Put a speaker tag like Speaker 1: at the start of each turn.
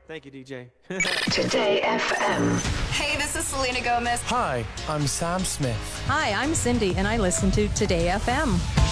Speaker 1: Thank you, DJ.
Speaker 2: Today FM.
Speaker 3: Hey, this is Selena Gomez.
Speaker 4: Hi, I'm Sam Smith.
Speaker 5: Hi, I'm Cindy, and I listen to Today FM.